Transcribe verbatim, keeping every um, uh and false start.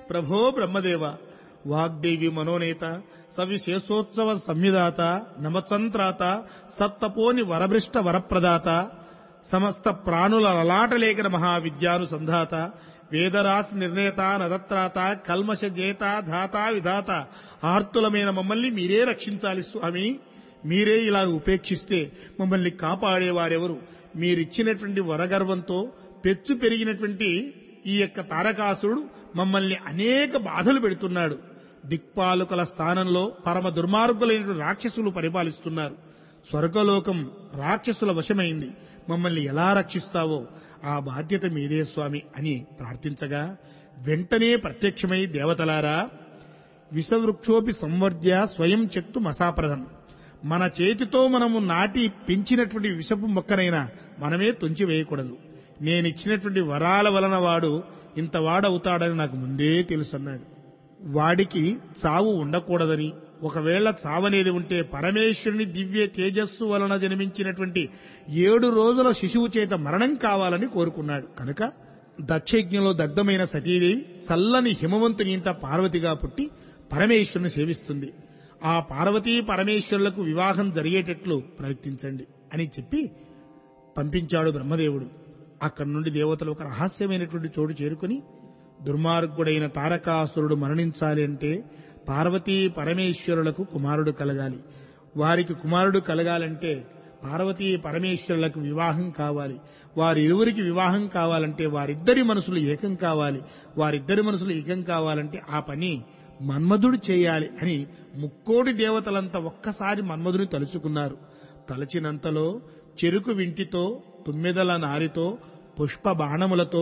ప్రభో బ్రహ్మదేవ, వాగ్దేవి మనోనేత, సవిశేషోత్సవ సంవిధాత, నమచంత్రాత, సత్తపోని వరభృష్ట వరప్రదాత, సమస్త ప్రాణుల లలాటలేఖన మహావిద్యానుసంధాత, వేదరాశి నిర్ణేత, నరత్రాత, కల్మష జేత, ధాత విధాత, ఆర్తులమైన మమ్మల్ని మీరే రక్షించాలి స్వామి. మీరే ఇలా ఉపేక్షిస్తే మమ్మల్ని కాపాడేవారెవరు? మీరిచ్చినటువంటి వరగర్వంతో పెచ్చు పెరిగినటువంటి ఈ యొక్క తారకాసురుడు మమ్మల్ని అనేక బాధలు పెడుతున్నాడు. దిక్పాలకుల స్థానంలో పరమ దుర్మార్గులైనటువంటి రాక్షసులు పరిపాలిస్తున్నారు. స్వర్గలోకం రాక్షసుల వశమైంది. మమ్మల్ని ఎలా రక్షిస్తావో ఆ బాధ్యత మీదే స్వామి అని ప్రార్థించగా వెంటనే ప్రత్యక్షమై, దేవతలారా, విషవృక్షోపి సంవర్ధ్య స్వయం చెక్తు మసాప్రదం. మన చేతితో మనము నాటి పెంచినటువంటి విషపు మొక్కనైనా మనమే తుంచి వేయకూడదు. నేనిచ్చినటువంటి వరాల వలన వాడు ఇంత వాడవుతాడని నాకు ముందే తెలుసన్నాడు. వాడికి చావు ఉండకూడదని, ఒకవేళ చావనేది ఉంటే పరమేశ్వరుని దివ్య తేజస్సు వలన జన్మించినటువంటి ఏడు రోజుల శిశువు చేత మరణం కావాలని కోరుకున్నాడు. కనుక దక్షయజ్ఞంలో దగ్ధమైన సతీదేవి చల్లని హిమవంతుని ఇంట పార్వతిగా పుట్టి పరమేశ్వరుని సేవిస్తుంది. ఆ పార్వతీ పరమేశ్వరులకు వివాహం జరిగేటట్లు ప్రయత్నించండి అని చెప్పి పంపించాడు బ్రహ్మదేవుడు. అక్కడి నుండి దేవతలు ఒక రహస్యమైనటువంటి చోటు చేరుకుని, దుర్మార్గుడైన తారకాసురుడు మరణించాలి అంటే పార్వతీ పరమేశ్వరులకు కుమారుడు కలగాలి. వారికి కుమారుడు కలగాలంటే పార్వతీ పరమేశ్వరులకు వివాహం కావాలి. వారిరువురికి వివాహం కావాలంటే వారిద్దరి మనసులు ఏకం కావాలి. వారిద్దరి మనసులు ఏకం కావాలంటే ఆ పని మన్మధుడు చేయాలి అని ముక్కోటి దేవతలంతా ఒక్కసారి మన్మధుని తలుచుకున్నారు. తలచినంతలో చెరుకు వింటితో, తుమ్మెదల నారితో, పుష్ప బాణములతో